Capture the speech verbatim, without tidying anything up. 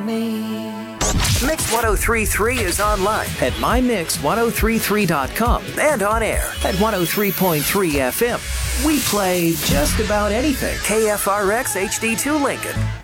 me. Mix ten thirty-three is online at my mix ten thirty-three dot com and on air at one oh three point three F M. We play just about anything. K F R X H D two Lincoln.